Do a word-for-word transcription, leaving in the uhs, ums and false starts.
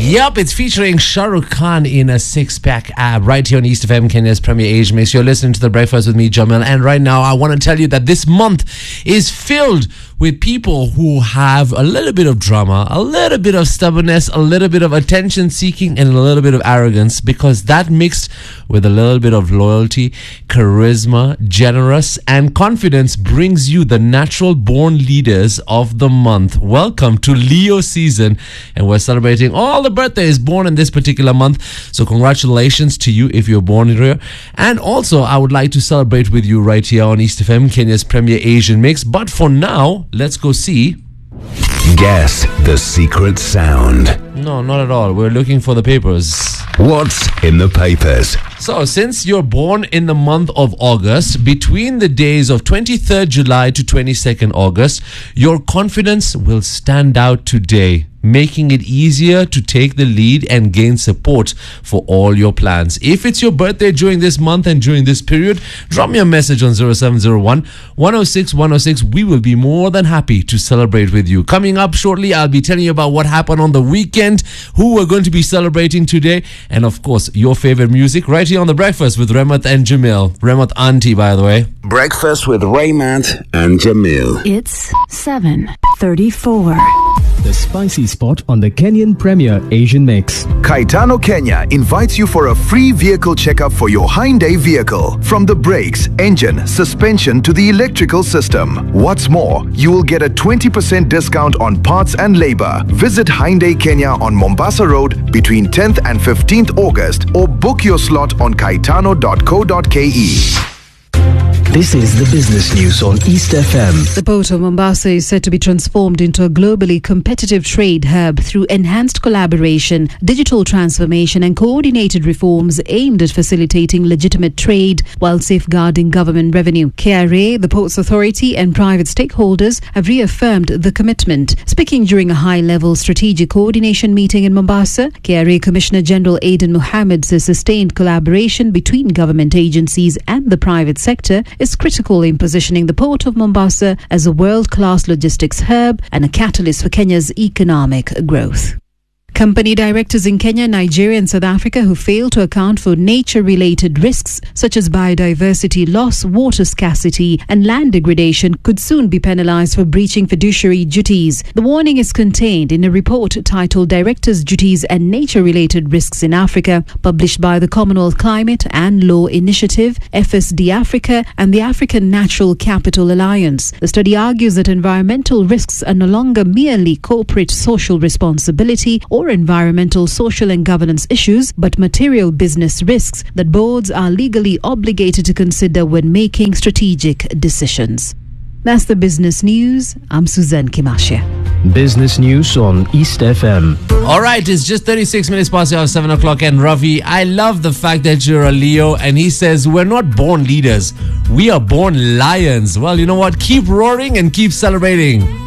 Yup, it's featuring Shah Rukh Khan in a six-pack ab right here on East F M, Kenya's Premier Asian Mix. You're listening to The Breakfast with me, Jamil, and right now I want to tell you that this month is filled with people who have a little bit of drama, a little bit of stubbornness, a little bit of attention-seeking, and a little bit of arrogance, because that mixed with a little bit of loyalty, charisma, generous, and confidence brings you the natural-born leaders of the month. Welcome to Leo season, and we're celebrating all the birthdays born in this particular month. So congratulations to you if you're born here. And also, I would like to celebrate with you right here on East F M, Kenya's Premier Asian Mix. But for now, let's go see. Guess the secret sound. No, not at all. We're looking for the papers. What's in the papers? So, since you're born in the month of August, between the days of twenty-third July to twenty-second August, your confidence will stand out today, making it easier to take the lead and gain support for all your plans. If it's your birthday during this month and during this period, drop me a message on zero seven zero one, one oh six, one oh six. We will be more than happy to celebrate with you. Coming up shortly, I'll be telling you about what happened on the weekend, who we're going to be celebrating today, and of course, your favorite music right here on The Breakfast with Rehmat and Jamil. Rehmat auntie, by the way. Breakfast with Rehmat and Jamil. It's seven thirty-four. The spicy spot on the Kenyan Premier Asian Mix. Caetano Kenya invites you for a free vehicle checkup for your Hyundai vehicle. From the brakes, engine, suspension to the electrical system. What's more, you will get a twenty percent discount on parts and labor. Visit Hyundai Kenya on Mombasa Road between tenth and fifteenth August or book your slot on caetano dot co dot ke. This is the business news on East F M. The Port of Mombasa is set to be transformed into a globally competitive trade hub through enhanced collaboration, digital transformation and coordinated reforms aimed at facilitating legitimate trade while safeguarding government revenue. K R A, the Ports Authority and private stakeholders have reaffirmed the commitment. Speaking during a high-level strategic coordination meeting in Mombasa, K R A Commissioner General Aden Mohammed says sustained collaboration between government agencies and the private sector is critical in positioning the Port of Mombasa as a world-class logistics hub and a catalyst for Kenya's economic growth. Company directors in Kenya, Nigeria and South Africa who fail to account for nature-related risks such as biodiversity loss, water scarcity and land degradation could soon be penalized for breaching fiduciary duties. The warning is contained in a report titled Directors' Duties and Nature-Related Risks in Africa, published by the Commonwealth Climate and Law Initiative, F S D Africa and the African Natural Capital Alliance. The study argues that environmental risks are no longer merely corporate social responsibility or environmental, social and governance issues, but material business risks that boards are legally obligated to consider when making strategic decisions. That's the business news. I'm Suzanne Kimasha. Business news on East F M. All right, it's just thirty-six minutes past the hour, seven o'clock. And Ravi, I love the fact that you're a Leo. And he says, we're not born leaders. We are born lions. Well, you know what? Keep roaring and keep celebrating.